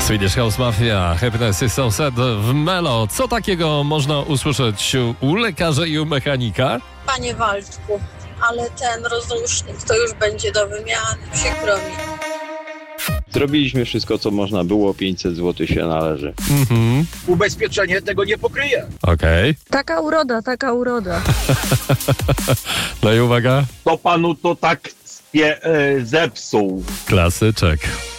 Swedish House Mafia, Happiness is so sad w Melo. Co takiego można usłyszeć u lekarza i u mechanika? Panie Waldku, ale ten rozrusznik to już będzie do wymiany, przykro mi. Zrobiliśmy wszystko, co można było, 500 zł się należy. Ubezpieczenie tego nie pokryje. Okej. Taka uroda. No i uwaga, To panu to tak zepsuł. klasyczek.